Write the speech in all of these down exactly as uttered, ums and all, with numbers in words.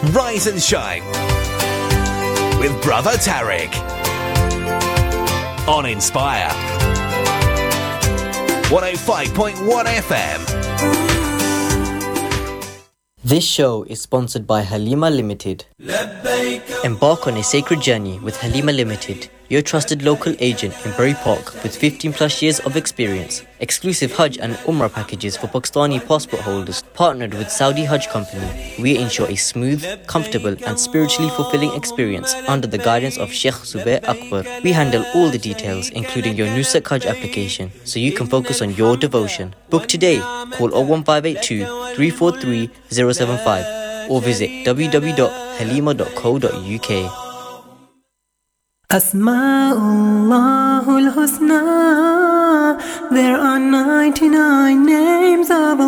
Rise and Shine with Brother Tariq on Inspire one oh five point one F M. This show is sponsored by Halima Limited. Embark on a sacred journey with Halima Limited, your trusted local agent in Bury Park with fifteen plus years of experience. Exclusive Hajj and Umrah packages for Pakistani passport holders. Partnered with Saudi Hajj Company, we ensure a smooth, comfortable and spiritually fulfilling experience under the guidance of Sheikh Zubair Akbar. We handle all the details, including your Nusuk Hajj application, so you can focus on your devotion. Book today. Call oh one five eight two, three four three, oh seven five or visit w w w dot halima dot co dot u k. Asma'ullahul Husna, there are ninety-nine names of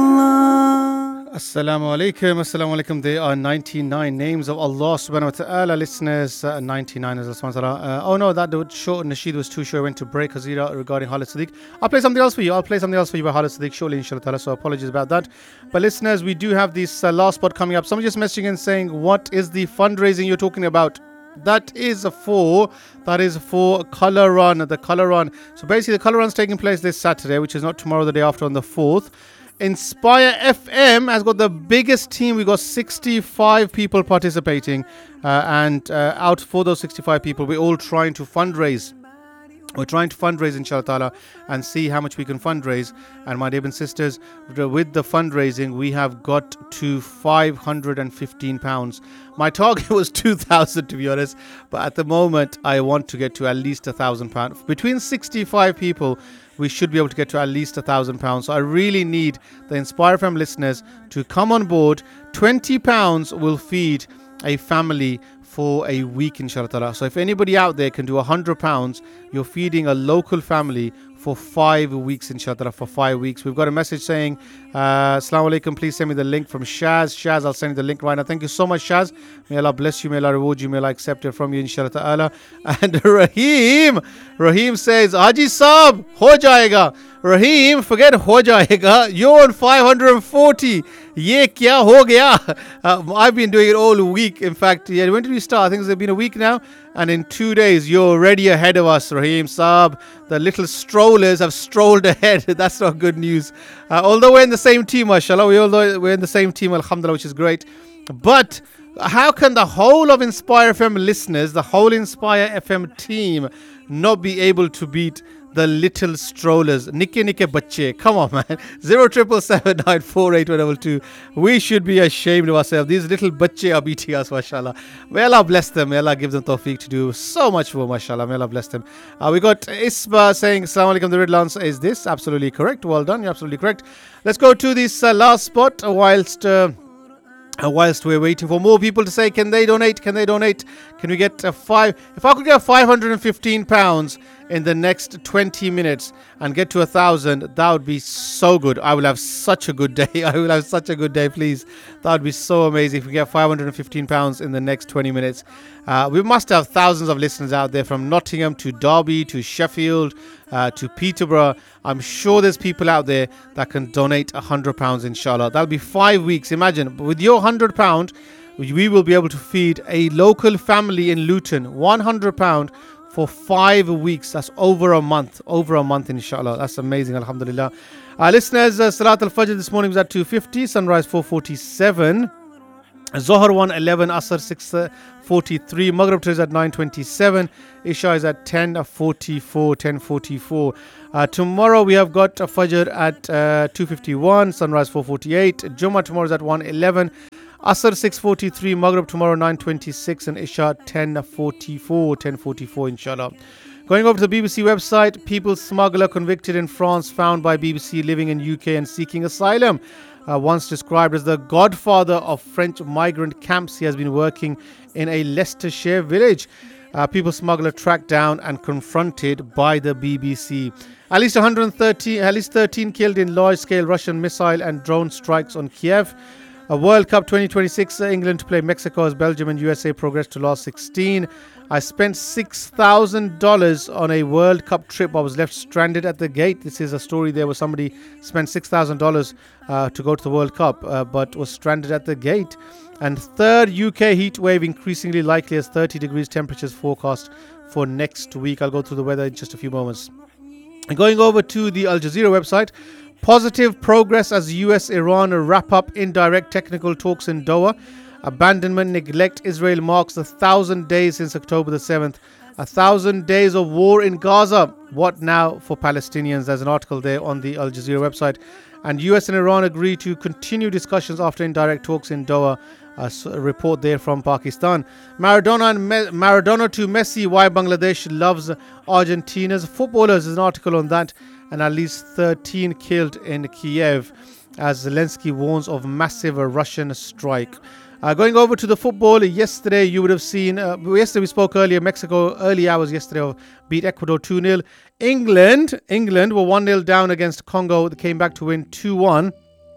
Allah. Assalamu alaikum, assalamu alaikum. There are ninety-nine names of Allah subhanahu wa ta'ala. Listeners, uh, ninety-nine is Allah subhanahu wa ta'ala. Uh, oh no, that short Nasheed was too short. I went to break Hazira regarding Khalid Siddiq. I'll play something else for you. I'll play something else for you by Khalid Siddiq shortly, inshallah ta'ala. So apologies about that. But listeners, we do have this uh, last spot coming up. Someone just messaging and saying, what is the fundraising you're talking about? That is for that is for Colour Run, the Colour Run. So basically, the Colour Run's taking place this Saturday, which is not tomorrow, the day after, on the fourth. Inspire F M has got the biggest team. We got sixty-five people participating, uh, and uh, out for those sixty-five people, we're all trying to fundraise. We're trying to fundraise, inshallah ta'ala, and see how much we can fundraise. And my dear and sisters, with the fundraising, we have got to five hundred fifteen pounds. My target was two thousand, to be honest, but at the moment, I want to get to at least one thousand pounds. Between sixty-five people, we should be able to get to at least one thousand pounds. So I really need the Inspire F M listeners to come on board. twenty pounds will feed a family for a week, inshallah ta'ala. So if anybody out there can do one hundred pounds, you're feeding a local family for five weeks, inshallah ta'ala, for five weeks. We've got a message saying, uh, Assalamu alaikum, please send me the link from Shaz. Shaz, I'll send you the link right now. Thank you so much, Shaz. May Allah bless you, may Allah reward you, may Allah accept it from you, inshallah ta'ala. And Rahim, Rahim says, Haji Saab, ho jayega. Rahim, forget ho jayega. You're on five hundred forty. Ye kya ho gaya? Uh, I've been doing it all week. In fact, yeah, when did we start? I think it's been a week now. And in two days, you're already ahead of us, Rahim Saab. The little strollers have strolled ahead. That's not good news. Uh, although we're in the same team, mashallah. We all we're in the same team, alhamdulillah, which is great. But how can the whole of Inspire F M listeners, the whole Inspire F M team, not be able to beat the little strollers? Nikke nikke bacche. Come on, man. Zero triple seven nine four eight one double two. We should be ashamed of ourselves. These little bacche are beating us, mashallah. May Allah bless them. May Allah give them tawfiq to do so much more, mashallah. May Allah bless them. Uh, we got Isba saying, Assalamu alaikum, the red answer is this. Absolutely correct. Well done. You're absolutely correct. Let's go to this uh, last spot whilst... Uh, Uh, whilst we're waiting for more people to say, can they donate? Can they donate? Can we get a five? If I could get five hundred fifteen pounds in the next twenty minutes and get to a thousand, that would be so good. I will have such a good day. I will have such a good day, please. That would be so amazing if we get five hundred fifteen pounds in the next twenty minutes. Uh, we must have thousands of listeners out there from Nottingham to Derby to Sheffield uh, to Peterborough. I'm sure there's people out there that can donate one hundred pounds, inshallah. That'll be five weeks. Imagine, with your one hundred pounds, we will be able to feed a local family in Luton one hundred pounds for five weeks. That's over a month. Over a month, inshallah. That's amazing, alhamdulillah. Uh, listeners, uh, Salat al-Fajr this morning was at two fifty, Sunrise four forty-seven. Zohar one eleven, Asr six forty-three, Maghrib is at nine twenty-seven, Isha is at ten forty-four, ten forty-four. Uh, tomorrow we have got a Fajr at uh, two fifty-one, Sunrise four forty-eight, Jummah tomorrow is at one eleven, Asr six forty-three, Maghrib tomorrow nine twenty-six, and Isha ten forty-four, ten forty-four, inshallah. Going over to the B B C website, people smuggler convicted in France, found by B B C living in U K and seeking asylum. Uh, once described as the godfather of French migrant camps, he has been working in a Leicestershire village. Uh, people smuggler tracked down and confronted by the B B C. At least one hundred thirty, at least thirteen killed in large-scale Russian missile and drone strikes on Kiev. A World Cup twenty twenty-six, uh, England to play Mexico as Belgium and U S A progress to last sixteen. I spent six thousand dollars on a World Cup trip. I was left stranded at the gate. This is a story there where somebody spent six thousand dollars uh, to go to the World Cup, uh, but was stranded at the gate. And third U K heat wave increasingly likely as thirty degrees temperatures forecast for next week. I'll go through the weather in just a few moments. Going over to the Al Jazeera website, positive progress as U S Iran wrap up indirect technical talks in Doha. Abandonment, neglect, Israel marks a thousand days since October the seventh. A thousand days of war in Gaza. What now for Palestinians? There's an article there on the Al Jazeera website. And U S and Iran agree to continue discussions after indirect talks in Doha. A report there from Pakistan. Maradona and Me- Maradona to Messi, why Bangladesh loves Argentina's footballers. There's an article on that. And at least thirteen killed in Kiev as Zelensky warns of massive Russian strike. Uh, going over to the football, yesterday you would have seen, uh, yesterday we spoke earlier, Mexico early hours yesterday beat Ecuador two nil. England, England were one nil down against Congo. They came back to win two one.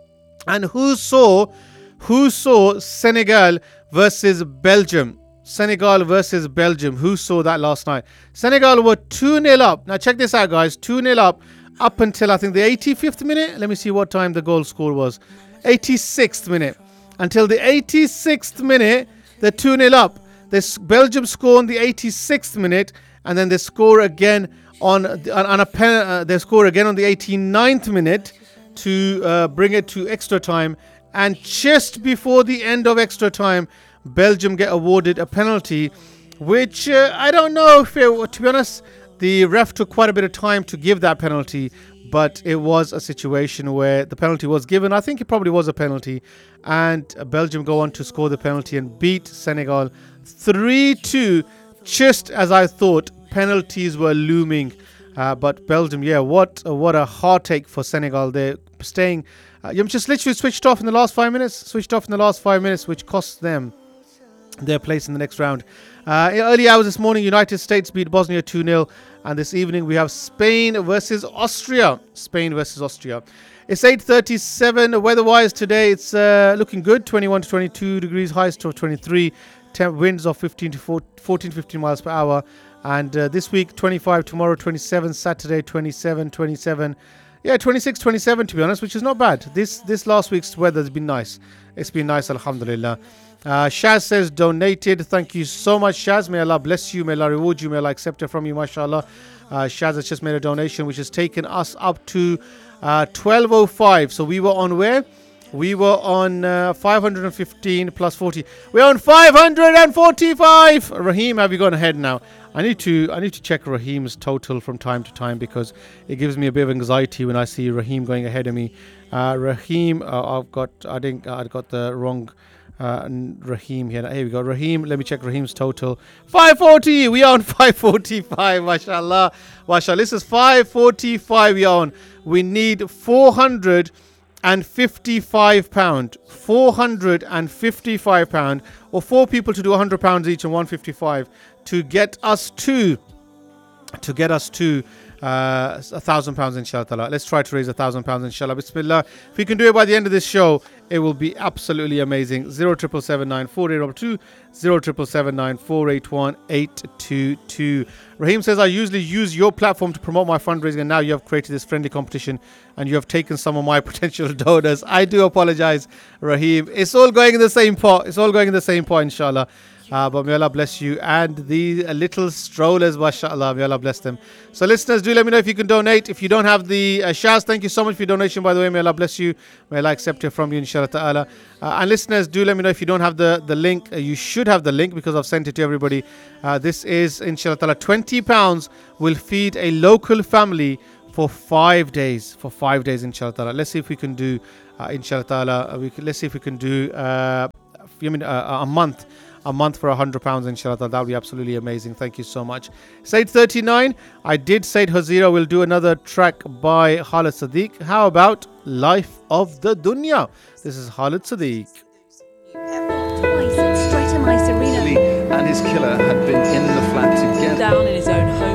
And who saw, who saw Senegal versus Belgium? Senegal versus Belgium. Who saw that last night? Senegal were two nil up. Now check this out, guys. two nil up up until I think the eighty-fifth minute. Let me see what time the goal score was. eighty-sixth minute. Until the eighty-sixth minute, they're two nil up. This Belgium score on the eighty-sixth minute, and then they score again on, on a pen, uh, they score again on the eighty-ninth minute to uh, bring it to extra time. And just before the end of extra time, Belgium get awarded a penalty, which uh, I don't know if it, to be honest, the ref took quite a bit of time to give that penalty. But it was a situation where the penalty was given. I think it probably was a penalty. And Belgium go on to score the penalty and beat Senegal three two. Just as I thought, penalties were looming. Uh, but Belgium, yeah, what, what a heartache for Senegal. They're staying. Uh, you just literally switched off in the last five minutes. Switched off in the last five minutes, which cost them their place in the next round. Uh, in early hours this morning, United States beat Bosnia two nil. And this evening we have Spain versus Austria. Spain versus Austria. It's eight thirty-seven. Weather-wise today, it's uh, looking good. twenty-one to twenty-two degrees, highs to twenty-three. Temp winds of fifteen to fourteen, fifteen miles per hour. And uh, this week, twenty-five. Tomorrow, twenty-seven. Saturday, twenty-seven, twenty-seven. Yeah, twenty-six, twenty-seven to be honest, which is not bad. This this last week's weather has been nice. It's been nice, alhamdulillah. Uh, Shaz says donated. Thank you so much, Shaz. May Allah bless you. May Allah reward you. May Allah accept it from you, mashallah. Uh, Shaz has just made a donation which has taken us up to uh, twelve oh five. So we were on where? We were on uh, five hundred fifteen plus forty. We're on five hundred forty-five. Raheem, have you gone ahead now? I need to I need to check Raheem's total from time to time because it gives me a bit of anxiety when I see Raheem going ahead of me. Uh, Raheem, uh, I've got I think I got the wrong uh, Raheem here. Here we go. Raheem, let me check Raheem's total. five forty. We are on five forty-five. Mashallah. Mashallah. This is five forty-five. We are on. We need four hundred fifty-five pound. four hundred fifty-five pound, or four people to do one hundred pounds each and one hundred fifty-five to get us to to get us to uh, a thousand pounds inshallah. Let's try to raise a thousand pounds inshallah. Bismillah. If we can do it by the end of this show, it will be absolutely amazing. Zero triple seven nine four eight two zero triple seven nine four eight one eight two two. Raheem says, I usually use your platform to promote my fundraising, and now you have created this friendly competition and you have taken some of my potential donors. I do apologize, Raheem. It's all going in the same pot. It's all going in the same pot, inshallah. Uh, but may Allah bless you and the uh, little strollers, mashallah, may Allah bless them. So listeners, do let me know if you can donate. If you don't have the uh, Shaz, thank you so much for your donation, by the way. May Allah bless you. May Allah accept it from you, inshallah ta'ala. Uh, and listeners, do let me know if you don't have the, the link. Uh, you should have the link because I've sent it to everybody. Uh, this is, inshallah ta'ala, twenty pounds will feed a local family for five days. For five days, inshallah ta'ala. Let's see if we can do, uh, inshallah ta'ala, uh, we can, let's see if we can do uh, I mean, uh, a month. A month for a hundred pounds, inshallah. That would be absolutely amazing. Thank you so much. Said thirty-nine. I did Said Hazira will do another track by Khalid Sadiq. How about Life of the Dunya? This is Khalid Sadiq. Twice, Straight in my Serena. And his killer had been in the flat together. Down in his own home.